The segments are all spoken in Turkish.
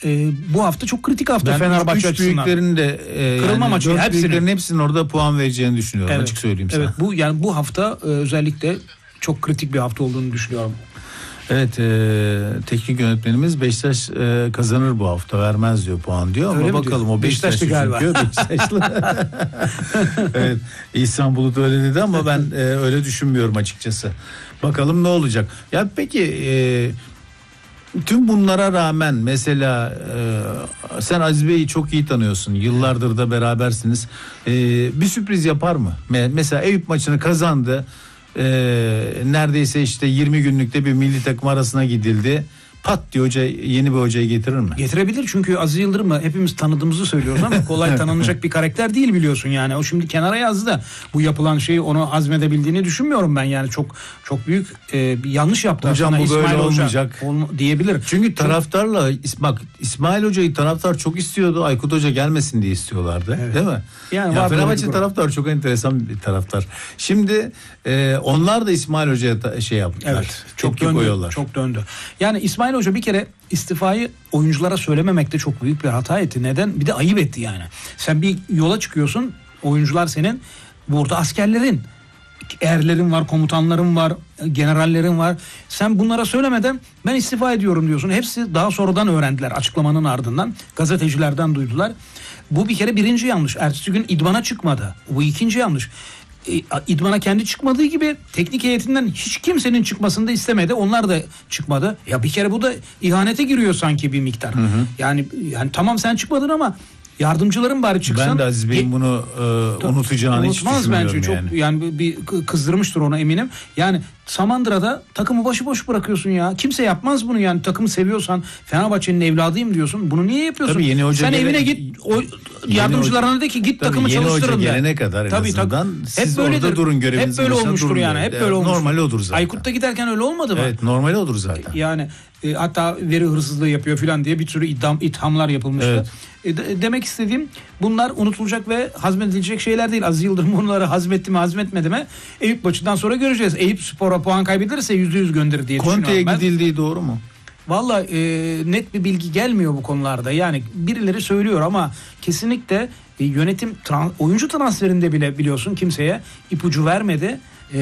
bu hafta çok kritik hafta Fenerbahçe açısından. Büyüklerin de kırılma maçı hepsinin orada puan vereceğini düşünüyorum. Açık söyleyeyim sana. Evet, bu hafta özellikle çok kritik bir hafta olduğunu düşünüyorum. Evet, teknik yönetmenimiz Beşiktaş kazanır bu hafta, vermez diyor puan diyor. Öyle ama bakalım diyor? O Beşiktaşlı galiba. Beşiktaşlı. Evet, İhsan Bulut öyle dedi ama ben öyle düşünmüyorum açıkçası. Bakalım ne olacak. Ya peki tüm bunlara rağmen mesela sen Aziz Bey'i çok iyi tanıyorsun. Yıllardır da berabersiniz. Bir sürpriz yapar mı? Mesela Eyüp maçını kazandı. Neredeyse işte 20 günlükte bir milli takım arasına gidildi. Pat diye hoca yeni bir hocayı getirir mi? Getirebilir, çünkü Aziz Yıldırım'ı hepimiz tanıdığımızı söylüyoruz ama kolay tanınacak bir karakter değil, biliyorsun yani. O şimdi kenara yazdı da bu yapılan şeyi onu hazmedebildiğini düşünmüyorum ben yani. Çok büyük bir yanlış yaptı. Hocam bu böyle olmayacak diyebilir. Çünkü taraftarla İsmail Hoca'yı taraftar çok istiyordu. Aykut Hoca gelmesin diye istiyorlardı. Evet. Değil mi? Yani Fenerbahçe taraftar çok enteresan bir taraftar. Şimdi onlar da İsmail Hoca'ya şey yaptılar. Evet. Çok döndü. Yani İsmail Hoca bir kere istifayı oyunculara söylememekte çok büyük bir hata etti. Neden? Bir de ayıp etti yani. Sen bir yola çıkıyorsun. Oyuncular senin, burada askerlerin, erlerin var, komutanların var, generallerin var. Sen bunlara söylemeden ben istifa ediyorum diyorsun. Hepsi daha sonradan öğrendiler, açıklamanın ardından. Gazetecilerden duydular. Bu bir kere birinci yanlış. Ertesi gün idmana çıkmadı. Bu ikinci yanlış. İdmana kendi çıkmadığı gibi teknik heyetinden hiç kimsenin çıkmasını da istemedi. Onlar da çıkmadı. Ya bir kere bu da ihanete giriyor sanki bir miktar. Hı hı. Yani tamam sen çıkmadın ama yardımcıların bari çıksın. Ben de Aziz Bey'in bunu unutacağını hiç düşünmüyorum bence. Çok yani bir kızdırmıştır ona eminim. Yani Samandıra'da takımı başıboş bırakıyorsun ya. Kimse yapmaz bunu yani. Takımı seviyorsan, Fenerbahçe'nin evladıyım diyorsun. Bunu niye yapıyorsun? Tabii yeni hoca sen evine git, yardımcılarına de ki git takımı çalıştırın. Yeni hoca gelene kadar en azından siz hep orada durun, görevinizi. Hep böyle olmuştur yani. Hep böyle olmuştur. Normal odur zaten. Aykut'ta giderken öyle olmadı mı? Evet, normal odur zaten. Yani hatta veri hırsızlığı yapıyor falan diye bir sürü ithamlar yapılmıştı. Evet. Demek istediğim, bunlar unutulacak ve hazmedilecek şeyler değil. Aziz Yıldırım bunları hazmetti mi hazmetmedi mi Eyüp maçından sonra göreceğiz. Eyüp Spor'a puan kaybederse %100 gönderir diye düşünüyorum. Konte'ye gidildiği doğru mu? Vallahi net bir bilgi gelmiyor bu konularda. Yani birileri söylüyor ama kesinlikle yönetim oyuncu transferinde bile biliyorsun kimseye ipucu vermedi.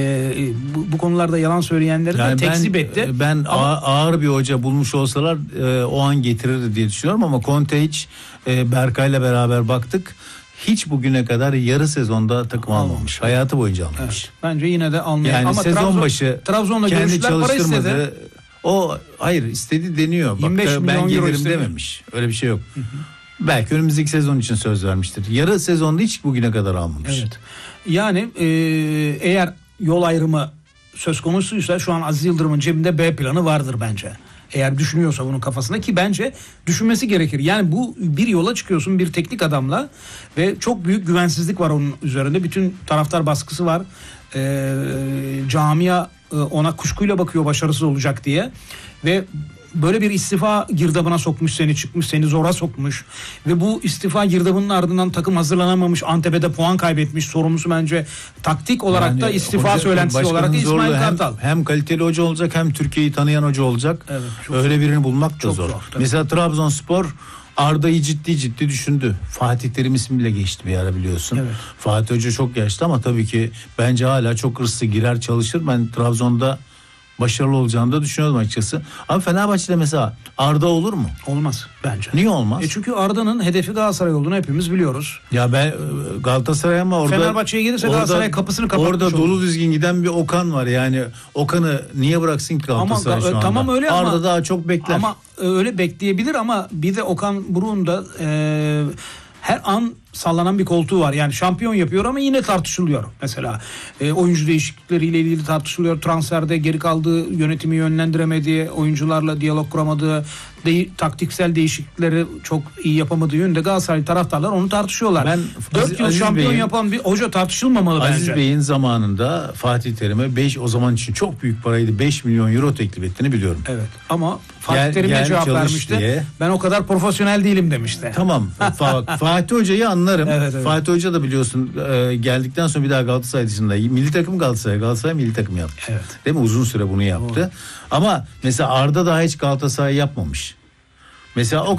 Bu konularda yalan söyleyenleri de tekzip etti. Ben ağır bir hoca bulmuş olsalar o an getirirdi diye düşünüyorum ama Conte hiç Berkay'la beraber baktık. Hiç bugüne kadar yarı sezonda takım almamış. Hayatı boyunca almamış. Evet, bence yine de almayacak. Yani ama sezon başı Trabzon'da kendi çalıştırmadı. Para istedi. O hayır istedi deniyor. Bak, ben gelirim dememiş. Öyle bir şey yok. Hı hı. Belki önümüzdeki sezon için söz vermiştir. Yarı sezonda hiç bugüne kadar almamış. Evet. Yani eğer yol ayrımı söz konusuysa şu an Aziz Yıldırım'ın cebinde B planı vardır bence. Eğer düşünüyorsa bunun kafasında, ki bence düşünmesi gerekir. Yani bu bir yola çıkıyorsun bir teknik adamla ve çok büyük güvensizlik var onun üzerinde. Bütün taraftar baskısı var. Camia ona kuşkuyla bakıyor başarısız olacak diye ve böyle bir istifa girdabına sokmuş seni, çıkmış seni zora sokmuş ve bu istifa girdabının ardından takım hazırlanamamış, Antep'e de puan kaybetmiş. Sorumlusu bence taktik olarak yani da istifa söylentisi olarak İsmail Kartal. Hem kaliteli hoca olacak hem Türkiye'yi tanıyan hoca olacak. Evet, öyle birini bulmak da zor. Mesela Trabzonspor Arda'yı ciddi düşündü. Fatih Terim ismiyle geçti bir ara biliyorsun. Evet. Fatih Hoca çok yaşlı ama tabii ki bence hala çok hırslı, girer çalışır. Ben Trabzon'da başarılı olacağını da düşünüyordum açıkçası. Ama Fenerbahçe'de mesela Arda olur mu? Olmaz bence. Niye olmaz? Çünkü Arda'nın hedefi Galatasaray olduğunu hepimiz biliyoruz. Ya ben Galatasaray ama orada Fenerbahçe'ye gelirse Galatasaray kapısını kapatmış orada dolu düzgün giden bir Okan var. Yani Okan'ı niye bıraksın ki Galatasaray şu anda? Tamam öyle Arda ama daha çok bekler. Ama öyle bekleyebilir ama bir de Okan Buruk'un da her an sallanan bir koltuğu var. Yani şampiyon yapıyor ama yine tartışılıyor. Mesela oyuncu değişiklikleriyle ilgili tartışılıyor. Transferde geri kaldığı, yönetimi yönlendiremediği, oyuncularla diyalog kuramadığı, taktiksel değişiklikleri çok iyi yapamadığı yönünde Galatasaray taraftarlar onu tartışıyorlar. Ben 4 yıl şampiyon yapan bir hoca tartışılmamalı bence. Aziz Bey'in zamanında Fatih Terim'e o zaman için çok büyük paraydı, 5 milyon euro teklif ettiğini biliyorum. Evet ama Fatih Terim'e cevap vermişti. Diye. Ben o kadar profesyonel değilim demişti. Tamam. Fatih Hoca'yı anlarım. Evet. Fatih Hoca da biliyorsun geldikten sonra bir daha Galatasaray dışında milli takım Galatasaray milli takım yaptı. Evet. Değil mi? Uzun süre bunu yaptı. Ama mesela Arda daha hiç Galatasaray yapmamış. Mesela o